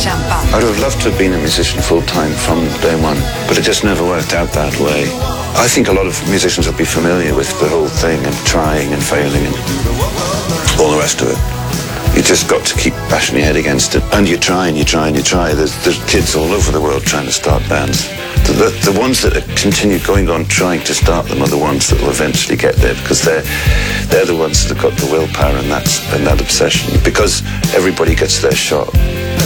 I would have loved to have been a musician full-time from day one, but it just never worked out that way. I think a lot of musicians will be familiar with the whole thing and trying and failing and all the rest of it. You just got to keep bashing your head against it. And you try and you try and you try. There's kids all over the world trying to start bands. The ones that continue going on trying to start them are the ones that will eventually get there, because they're the ones that have got the willpower and that obsession. Because everybody gets their shot.